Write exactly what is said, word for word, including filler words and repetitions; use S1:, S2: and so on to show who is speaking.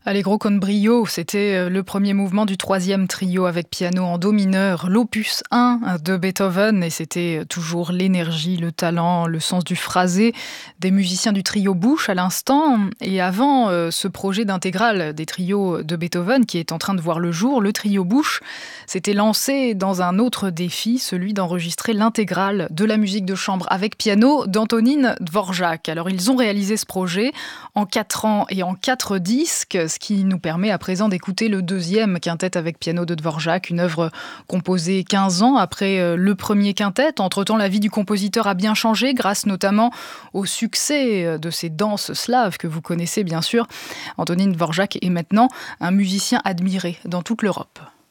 S1: Allegro con brio, c'était le premier mouvement du troisième trio avec piano en do mineur, l'opus un de Beethoven, et c'était toujours l'énergie, le talent, le sens du phrasé des musiciens du trio Busch à l'instant. Et avant euh, ce projet d'intégrale des trios de Beethoven qui est en train de voir le jour, le trio Busch s'était lancé dans un autre défi, celui d'enregistrer l'intégrale de la musique de chambre avec piano d'Antonín Dvořák. Alors ils ont réalisé ce projet en quatre ans et en quatre disques, ce qui nous permet à présent d'écouter le deuxième quintet avec piano de Dvořák, une œuvre composée quinze ans après le premier quintet. Entre-temps, la vie du compositeur a bien changé, grâce notamment au succès de ces danses slaves que vous connaissez bien sûr. Antonín Dvořák est maintenant un musicien admiré dans toute l'Europe.